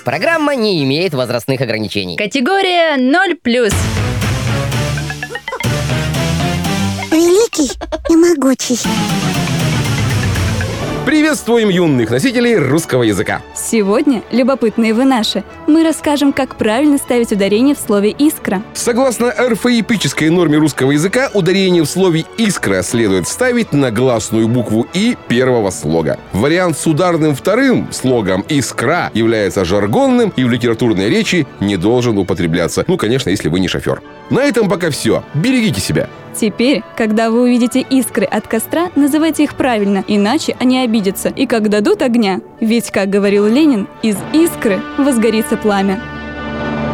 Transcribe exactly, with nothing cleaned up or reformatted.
Программа не имеет возрастных ограничений. Категория ноль плюс. Великий и могучий. Приветствуем юных носителей русского языка. Сегодня, любопытные вы наши, мы расскажем, как правильно ставить ударение в слове «искра». Согласно орфоэпической норме русского языка, ударение в слове «искра» следует ставить на гласную букву «и» первого слога. Вариант с ударным вторым слогом «искра» является жаргонным и в литературной речи не должен употребляться. Ну, конечно, если вы не шофер. На этом пока все. Берегите себя. Теперь, когда вы увидите искры от костра, называйте их правильно, иначе они обидятся и как дадут огня. Ведь, как говорил Ленин, из искры возгорится пламя.